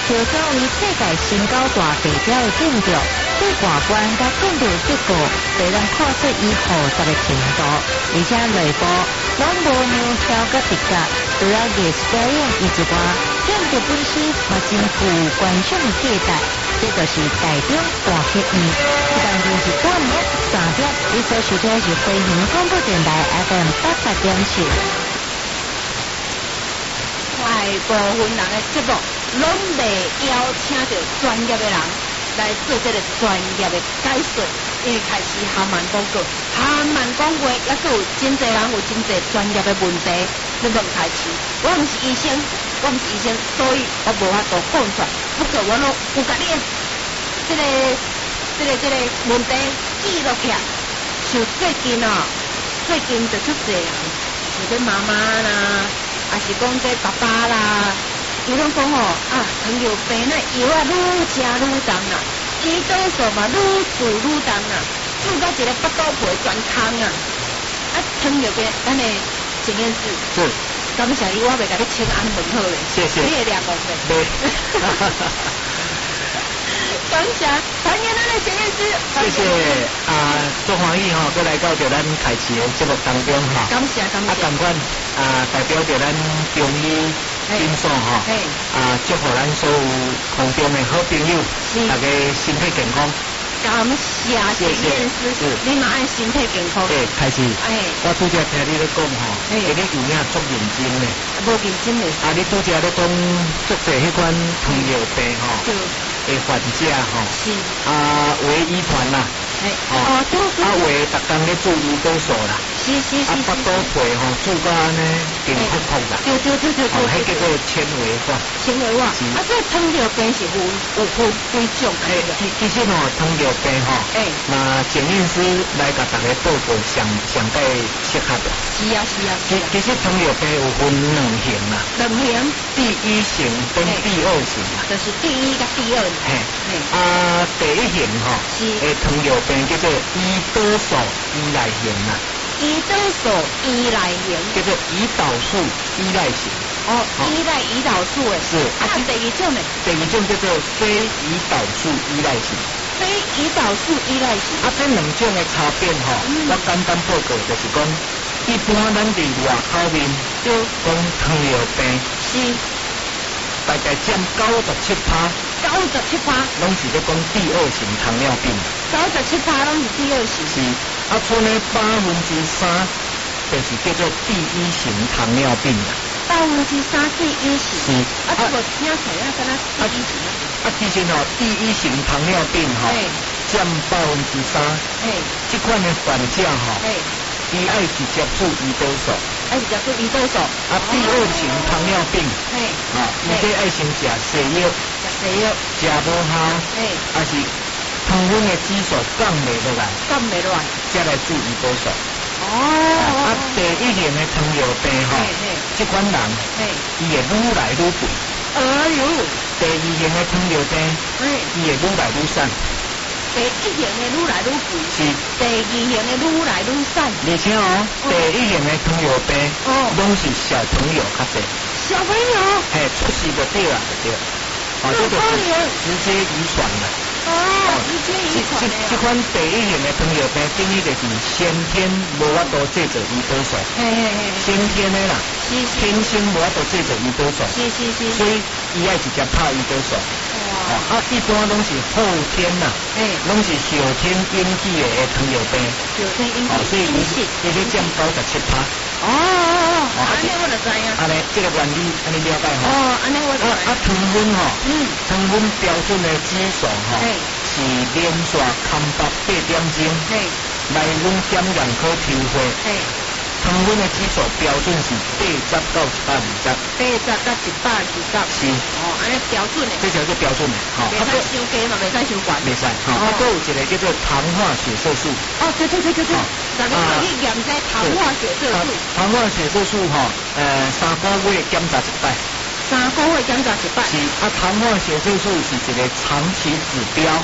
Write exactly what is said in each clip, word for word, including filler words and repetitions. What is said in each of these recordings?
就作为世界身高大地标的建筑，对外观甲建筑结构都能看出伊复杂的程度，而且内部拢无neu挑甲直角，除了艺术表演以之外，建筑本身嘛真具观赏的价值。这就是台中大剧院。时间就是九点三点，你所收听的是飞行广播电台 F M 八八点七。 大部分人的节目，拢袂邀请到专业的人来做这个专业的解说。因为开始韩漫广告，韩漫广告也是有真侪人有真侪专业的问题，你问开始。我毋是医生，我毋是医生，所以我无法度讲出来。不过我拢有甲你这个、这个、这个问题记录起来。像最近啊，最近就出侪人，像这妈妈啦。也是讲这爸爸啦，伊拢讲吼啊，糖尿病那药啊愈吃愈重啦，胰岛素嘛愈治愈重啦，住到一个腹肚皮全空啊！啊，糖尿病咱的检验室是， 感谢你，我袂甲你请安问好咧， 谢谢， 你会两个的， 对， 感谢欢迎咱的检验师， 谢谢啊，做欢喜吼，过来到着咱开启的节目当中哈， 感谢感谢， 啊，赶快。啊，代表着咱中医诊所吼，啊，祝福咱所有空中的好朋友，大家身体健康。 感谢检验师，你嘛爱身体健康。 对，开始。哎，我拄则听你咧讲吼，今日有影足认真咧。 无认真咧。啊， 你拄则咧讲足侪迄款糖尿病吼，的患者吼， 是啊，为医团啦。哦，对对。啊，为逐工咧注胰岛素啦。 是是是。啊， 腹肚皮吼，注甲安尼平复复啦。 对对对对对。 哦，迄叫做纤维化。 纤维化。啊，这糖尿病是有有分几种？ 诶，其其实吼，糖尿病吼，诶，那检验师来甲大家报告上上该适合的。 是啊是啊。 其其实糖尿病有分两型啦。 两型。 第一型跟第二型啦。 就是第一甲第二。 嘿。啊，第一型吼，是诶糖尿病叫做胰岛素依赖型啦。 胰岛素依赖型叫做胰岛素依赖型。 哦，依赖胰岛素诶。 是。 啊，第二种呢？ 第二种叫做非胰岛素依赖型。 非胰岛素依赖型。 啊，这两种的差别吼，我简单报告就是讲，一般咱伫外口面就讲糖尿病是大概占九十七趴。 九十七趴， 拢是咧讲第二型糖尿病。 九十七趴拢是第二型。 是，啊，剩咧百分之三，就是叫做第一型糖尿病啦。 百分之三第一型。 是。 啊，这个听起来跟他第一型。 啊，其实吼，第一型糖尿病吼，占百分之三。哎，这款的患者吼，哎，伊爱直接注胰岛素。 爱直接注胰岛素。 啊，第二型糖尿病，哎，啊，伊得爱先食西药。 西药食无效，诶，还是糖分的指数降袂落来， 降袂落来， 才来注胰岛素。 哦， 啊，第一型的糖尿病吼，这款人，诶，伊会愈来愈肥。 哎呦， 第二型的糖尿病，诶，伊会愈来愈瘦。 第一型的愈来愈肥， 是。 第二型的愈来愈瘦。 而且哦，第一型的糖尿病，哦，拢是小朋友较侪。 小朋友， 嘿，出世就对啦，就对。哦，这个是直接遗传的。 哦，直接遗传的。 这款第一型的糖尿病，等于就是先天无法度制造胰岛素。嘿嘿嘿。先天的啦。是是。天生无法度制造胰岛素。是是是。所以伊爱直接拍胰岛素。哇。啊，一般拢是后天呐。哎。拢是后天引起的糖尿病。 后天引起。哦， 所以伊伊就占九十七趴。 哦哦哦，安尼我就知影。 安尼，这个原理安尼了解吼。 哦，安尼我就。啊啊，糖分吼，嗯，糖分标准的指数吼，是连续空腹八点钟，嘿，来阮检验科抽血，嘿，糖分的指数标准是八十到一百二十。 八十到一百二十。是。哦，安尼标准的。 这才是标准的，吼。 袂使伤低嘛，袂使伤悬。 袂使，吼。啊，佫有一个叫做糖化血色素。 哦，对对对对对。大家可以验这糖化血色素。 糖化血色素吼，呃，三个月检查一摆。三个月检查一摆。是啊，糖化血色素是一个长期指标。长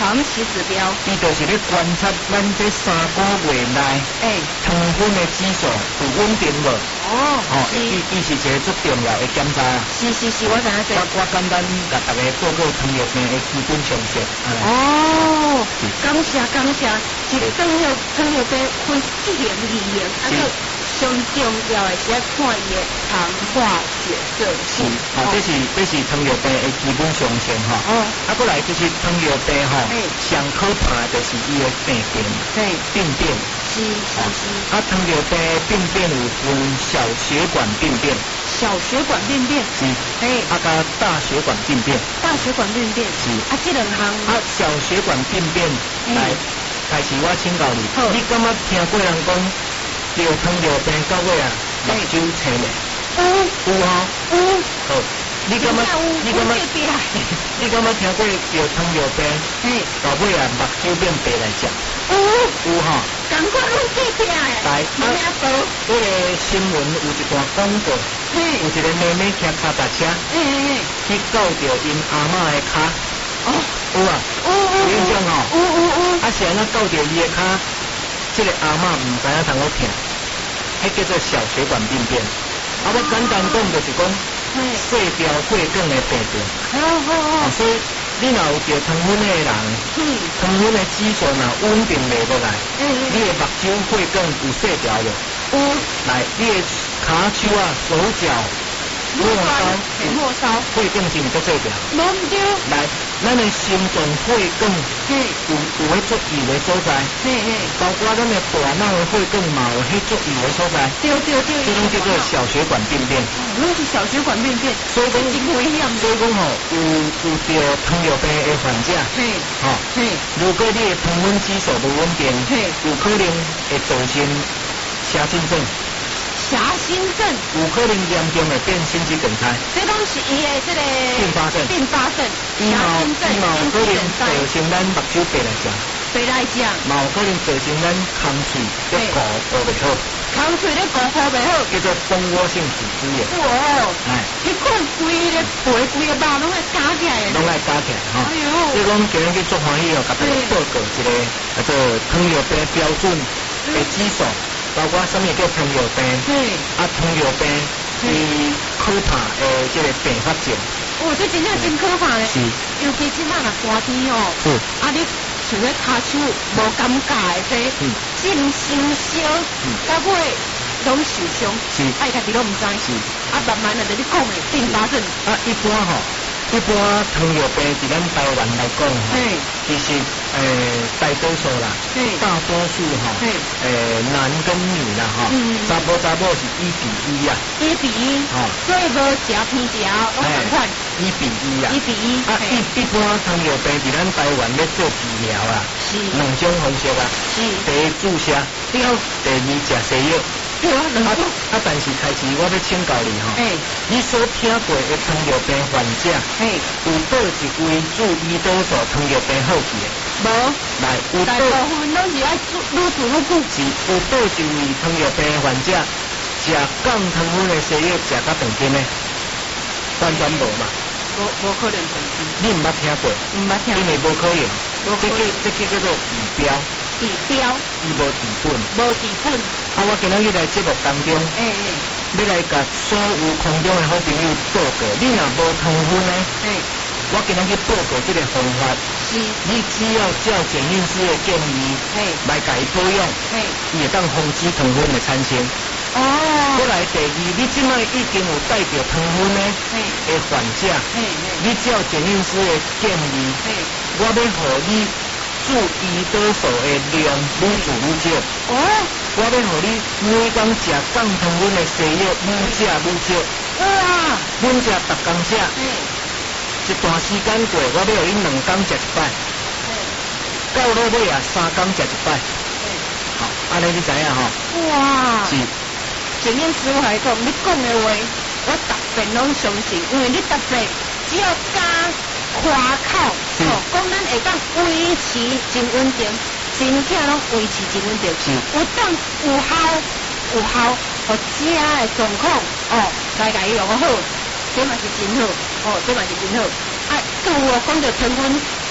长期指标。 伊就是咧观察咱这三个月内， 哎， 糖分的指数有稳定无？ 哦， 哦，伊伊是一个最重要的检查。 是是是，我知影这。 我我简单甲大家报告糖尿病的基本常识。 哦，感谢感谢，一糖尿糖尿病分一型二型，啊个上重要的是要看伊的糖化血色素。 哦，这是这是糖尿病的基本常识哈。哦，啊，过来就是糖尿病哈，上可怕就是伊的病变， 对， 病变。 是是是。 啊，糖尿病病变有分小血管病变。 小血管病变是，嘿，啊加大血管病变， 大血管病变是， 啊这两项啊小血管病变来开始我请教你，你敢捌听过人讲得糖尿病到尾啊目睭青嘞？ 有有吼， 有， 好，你敢捌你敢捌你敢捌听过得糖尿病？嘿，到尾啊目睭变白来讲？ 有有吼， 赶快拢隔壁诶， 来，啊，这个新闻有一段广告。有一个妹妹骑脚踏车，去搞到因阿嬷的脚，哦，有啊，有有印象哦，有有有，啊是安怎搞到伊的脚，这个阿嬷唔知影通好听，迄叫做小血管病变。啊，我简单讲就是讲，细条血管的病变。好好好，所以你若有着糖分的人，糖分的指数若稳定下落来，你的目睭血管有细条无？有，来，你的骹手啊、手脚、末梢、 末梢， 血管是毋足细条？ 拢对。来， 咱的心脏血管，嘿，有有迄足油的所在，嘿嘿，包括咱的大脑的血管嘛有迄足油的所在， 对对对， 这种叫做小血管病变。 哦，拢是小血管病变， 所以讲真危险。 所以讲吼，有有着糖尿病的患者，嘿，吼，嘿，如果你的糖分指数不稳定，嘿，有可能会造成狭心症。 狭心症有可能严重的变心肌梗塞， 这拢是伊的这个并发症。 并发症，狭心症、心肌梗塞， 造成咱目睭白来讲， 白来讲， 嘛有可能造成咱空喙咧鼓鼓袂好， 空喙咧鼓鼓袂好， 叫做蜂窝性组织炎。 哇，哎，迄款规个背规个肉拢会夹起来， 拢爱夹起来哈。哎呦，所以讲今日去做欢喜哦，甲大家报告一个叫做糖尿病标准的指数。包括什么叫糖尿病？啊，糖尿病是可怕的这个并发症。 哦，这真正真可怕嘞！ 是， 尤其即摆若寒天哦，啊，你像咧骹手无感觉的这，进伤烧，到尾拢受伤，是，啊，伊家己拢毋知，是，啊，慢慢的就你讲的并发症。 啊，一般吼。一般糖尿病在咱台湾来讲吼，其实诶大多数啦，大多数吼，诶男跟女啦吼，查甫查某是一比一啊， 一比一，哦，所以无食偏食，拢同款， 一比一啊， 一比一。 啊，一一般糖尿病在咱台湾咧做治疗啊，是两种方式啊，是第一注射，第二第二食西药。啊啊！但是开始我要请教你吼，你所听过的糖尿病患者，有倒一位注胰岛素糖尿病好去的？ 无， 来，有大部分拢是爱愈做愈久。 是，有倒一位糖尿病患者食降糖分的西药食到长期呢？完全无嘛？ 无无可能长期。 你毋捌听过？ 毋捌听。 因为无可能，这叫这叫叫做治标。 治标， 伊无治本， 无治本。 啊，我今日去来节目当中，哎哎，要来甲所有空中的好朋友报告，你若无糖分呢，哎，我今日去报告这个方法，是，你只要照检验师的建议，哎，来甲伊保养，哎，伊会当防止糖分的产生。哦，过来第二，你即摆已经有带着糖分呢，哎，的患者，哎哎，你照检验师的建议，哎，我要互你。注胰岛素的量愈注愈少。哦，我要互你每工食降糖分的西药愈食愈少。哇，阮食逐工食，一段时间过，我要互你两工食一摆。到落尾啊，三工食一摆。好，安尼你知影吼？哇，是。 检验师傅来讲，你讲的话，我特别拢相信，因为你特别只要加。花口哦，讲咱会当维持真稳定，真正拢维持真稳定，有当有效有效，互食的状况哦，来甲伊用好，这嘛是真好哦，这嘛是真好。啊，更有讲到糖分，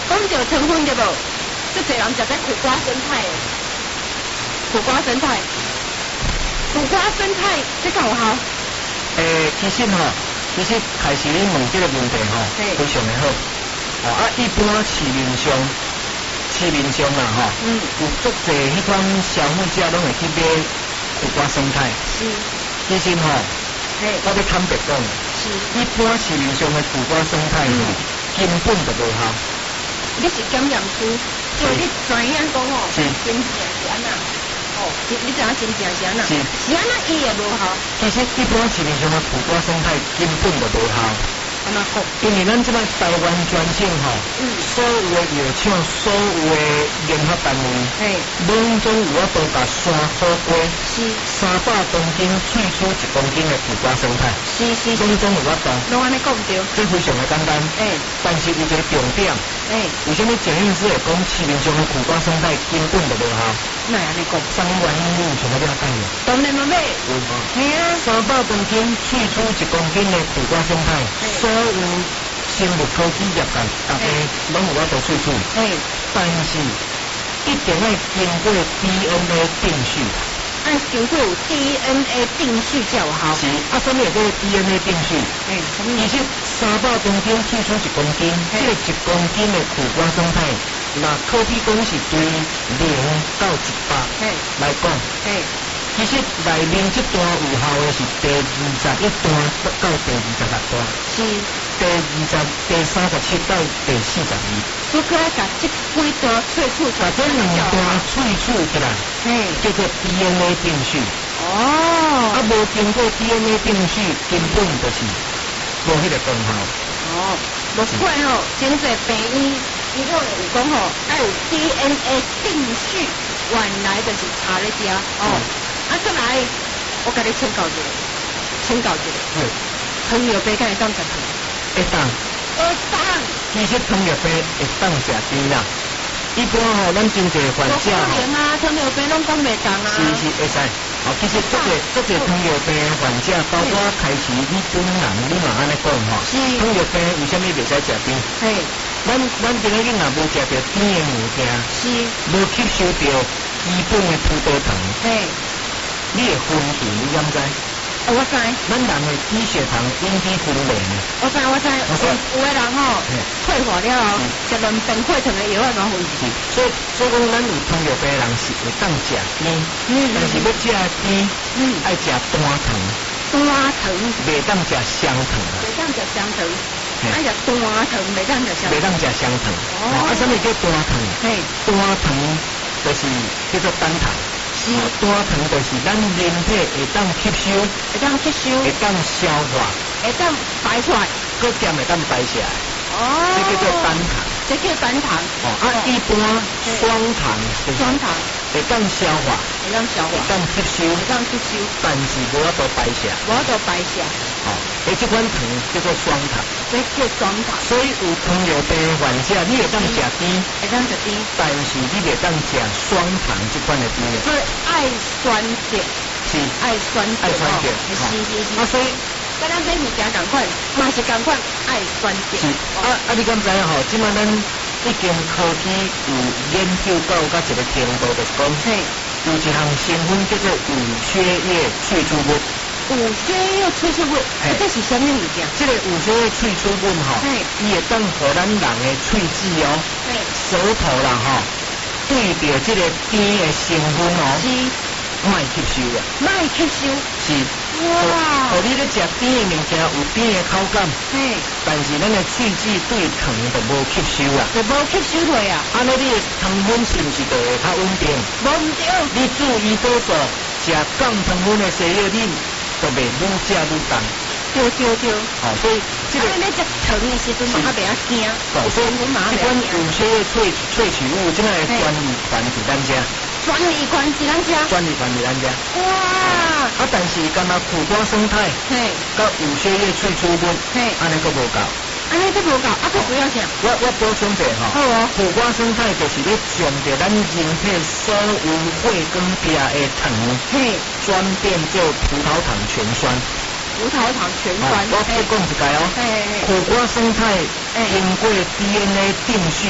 讲到糖分对无？足侪人食在苦瓜生态的，苦瓜生态，苦瓜生态这个有效？ 诶，其实吼，其实开始你问这个问题吼，非常的好。哦啊，一般市面上，市面上啦吼，嗯，有足侪迄款消费者拢会去买苦瓜生态。是。其实吼，嘿，我要坦白讲，是，一般市面上的苦瓜生态吼，根本就无效。 你是检验师，所以你知影讲吼，真正是安那？哦，你你知影真正是安那？是，是安那伊也无效。 其实一般市面上的苦瓜生态根本就无效。 安那讲？ 因为咱即摆台湾全省吼，嗯，所有的药厂、所有的研发单位，嘿，拢总有法度甲山好过，是三百公斤萃取一公斤的苦瓜生态，是是，拢总有法度。 拢安尼讲对。 这非常的简单，诶，但是有一个重点，诶，为什么检验师会讲市面上的苦瓜生态根本就无效？ 哪安尼讲？ 啥物原因你有想要了解无？ 当然嘛，买。 有吼。嘿啊，三百公斤萃取一公斤的苦瓜生态，所有生物科技业界大家拢有法度萃取，但是一定要经过 D N A 定序， 按经过有 D N A 定序才有效。 是，啊，什么叫 D N A 定序？诶，其实三百公斤萃取一公斤，这个一公斤的苦瓜生态，那可比讲是对零到一百来讲，诶。其实内面这段有效的是第二十一段到第二十六段，是第二十、第三十七到第四十二。 所以佮甲这几段萃取出来， 把这两段萃取起来，嘿，叫做 D N A 定序。哦，啊，无经过 D N A 定序，根本就是无迄个功效。 哦，无怪吼，真侪病医伊讲有讲吼，要有 D N A 定序，原来就是差咧遮哦。啊，再来，我甲你请教一下，请教一下。嗯。糖尿病敢会当食糖？ 会当。 会当。 其实糖尿病会当食甜啦。一般吼，咱真侪患者。 可能啊，糖尿病拢讲袂当啊。 是是会使。哦，其实足侪足侪糖尿病患者，包括开始你本人你嘛安尼讲吼。是。糖尿病为虾米袂使食甜？嘿。咱咱今仔日若无食着甜的物件，是。无吸收着基本的葡萄糖。嘿。你会昏沉，你敢知？ 哦，我知。 咱人的低血糖引起昏迷。 我知，我知。有有的人吼，退化了后，食两顿血糖的药啊，蛮昏去。 所以，所以讲，咱有糖尿病的人是会当食甜，但是要食甜，爱食单糖。 单糖。 袂当食双糖。 袂当食双糖。爱食单糖，袂当食双。 袂当食双糖。哦。啊，什么叫单糖？嘿，单糖就是叫做单糖。是单糖就是咱人体会当吸收， 会当吸收， 会当消化， 会当排出来， 搁兼会当排下来。哦，这叫做单糖， 这叫单糖。 哦，啊，一般双糖， 双糖会当消化， 会当消化， 会当吸收， 会当吸收， 但是无法度排下， 无法度排下。 哦，诶，这款糖叫做双糖， 这叫双糖。 所以有糖尿病患者，你会当食甜， 会当食甜， 但是你袂当食双糖这款的甜。 所以爱酸碱， 是爱酸爱酸碱， 是是是。 啊，所以。 跟咱买物件共款，嘛是共款爱酸碱。是啊啊！你敢知影吼？即摆咱已经科技有研究到到一个程度，就是讲，有一项成分叫做五血液萃取物。 五血液萃取物，这是啥物物件？ 这个五血液萃取物吼，伊会当互咱人的喙齿哦，舌头啦吼，对着这个甜的成分哦，是卖吸收啊， 卖吸收是。哇！互你咧食甜的物件有甜的口感，嘿，但是咱的喙齿对糖就无吸收啊， 就无吸收落啊。 安尼你的糖分是毋是就会较稳定？ 稳定。 你注意多做，食降糖分的西药，你就袂愈食愈重。 对对对。 哦，所以这个。啊，你食糖的时阵嘛较袂晓惊， 所以这款有些萃萃取物，这个专利权是咱家。 专利权是咱家。 专利权是咱家。哇！啊，但是干那苦瓜生态，嘿，甲有些叶萃取物，嘿，安尼佫无够。 安尼佫无够，啊，佫需要啥？ 我我补充者吼。好哦。苦瓜生态就是咧将着咱人体所有血管壁的糖，嘿，转变做葡萄糖醛酸。 葡萄糖醛酸。 我再讲一解哦。嘿嘿。苦瓜生态经过 D N A 定序， 爱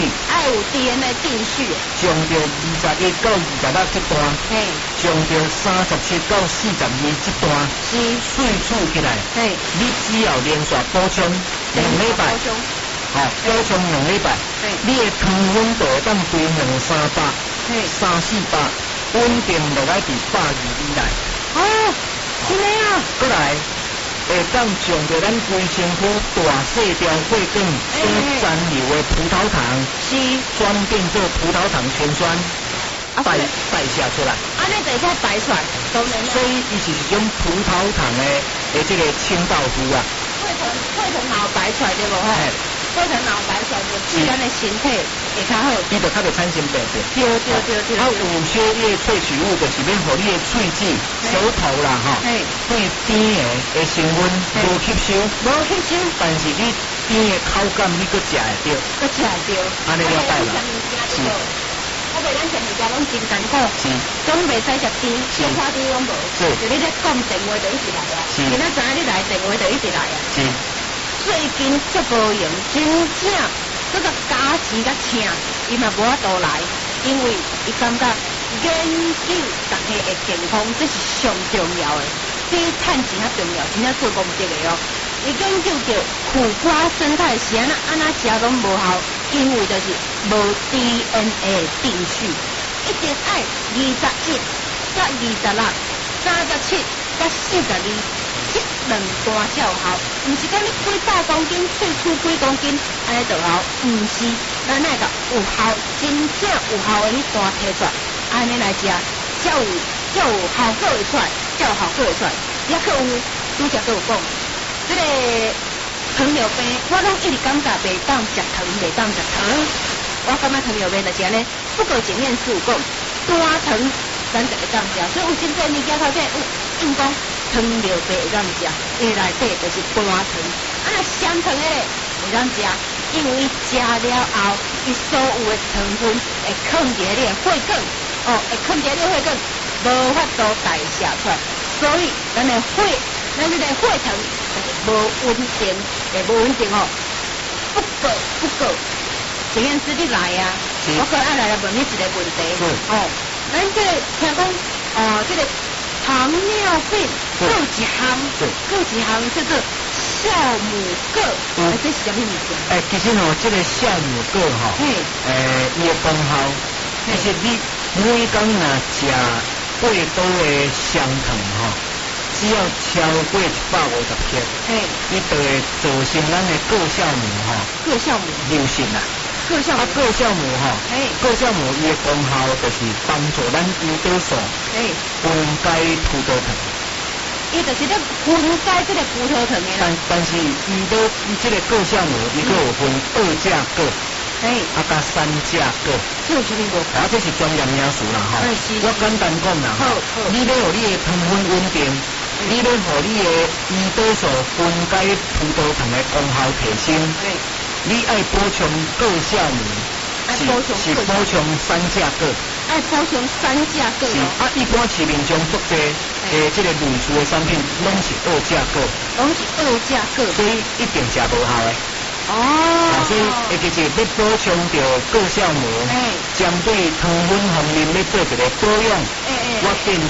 有 D N A 定序。 从着二十一到二十六这段， 嘿， 从着三十七到四十二这段， 是岁数起来， 嘿， 你只要连续补充两礼拜，好，补充两礼拜，你的糖分度会当对两三百， 嘿， 三四百，稳定落来伫百二以内。 哦，真的啊！ 过来。会当将着咱规身躯大细条血管所残留的葡萄糖， 是转变做葡萄糖醛酸，代代谢出来。 安尼就才排出来，当然啦。 所以伊是一种葡萄糖的的这个清道夫啊。 血糖血糖脑排出来对无吼？血糖脑排出来就对咱的身体会较好。 伊就较袂产生病症。 对对对对。 啊，有些叶萃取物就是免互你的喙齿、舌头啦吼，对甜的的成分无吸收， 无吸收， 但是你甜的口感你搁食会着， 搁食会着， 安尼了解啦。 是。我袂咱食物件拢真艰苦， 是， 总袂使食甜，小花甜拢无， 是， 就你咧讲电话就一直来啊， 是， 今仔知影你来电话就一直来啊， 是。 最近足无用，真正这个加钱甲请，伊嘛无法度来，因为伊感觉研究大家的健康，这是上重要的，比趁钱较重要，真正做功德的哦。伊研究着苦瓜生态是安那安那食拢无效，因为就是无 D N A 定序，一定爱二十一甲二十六、三十七甲四十二。这两段才有效，毋是讲你几百公斤萃取几公斤安尼就效，毋是，咱那个有效，真正有效的你单摕出来，安尼来食，才有才有效果会出来，才有效果会出来。也可有，拄则都有讲，这个糖尿病，我拢一直感觉袂当食糖，袂当食糖。我感觉糖尿病就是安尼，不过前面是有讲单糖，咱就会当食，所以有真济物件头先有硬讲。糖尿病会当食，伊内底就是单糖，啊那咸糖的会当食，因为食了后，伊所有的糖分会藏伫你的血管，哦，会藏伫你的血管，无法度代谢出来，所以咱的血，咱这个血糖就是无稳定，会无稳定哦。不过不过，检验师你来啊，我可爱来来问你一个问题，哦，咱这个听讲，哦，这个。糖尿病各一项，各一项叫做酵母铬，哎，这是什么物件？ 哎，其实吼，这个酵母铬吼，诶，伊的功效，其实你每工若食过多的香糖吼，只要超过一百五十克，嘿，你就会造成咱的铬酵母吼， 铬酵母流失啦。 铬酵母， 啊，铬酵母吼，铬酵母伊的功效就是帮助咱胰岛素分解葡萄糖。 伊就是咧分解这个葡萄糖的啦。 但但是伊都伊这个铬酵母，伊佫有分二价铬，哎，啊加三价铬。 这有啥物无？ 啊，这是专业名词啦吼。我简单讲啦吼，你要有你的糖分稳定，你要互你的胰岛素分解葡萄糖的功效提升。你爱补充铬酵母，是是补充三价铬， 爱补充三价铬。 是啊，一般市面上足济诶，这个类似的产品拢是二价铬， 拢是二价铬， 所以一定食无效的。 哦， 所以会就是要补充着铬酵母，针对糖分方面要做一个保养，我建议